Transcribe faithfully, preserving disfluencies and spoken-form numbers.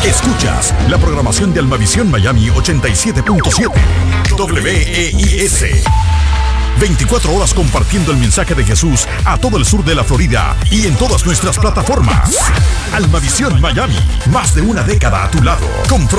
Escuchas la programación de Almavisión Miami ochenta y siete punto siete. W E I S. veinticuatro horas compartiendo el mensaje de Jesús a todo el sur de la Florida y en todas nuestras plataformas. Almavisión Miami, más de una década a tu lado. Compro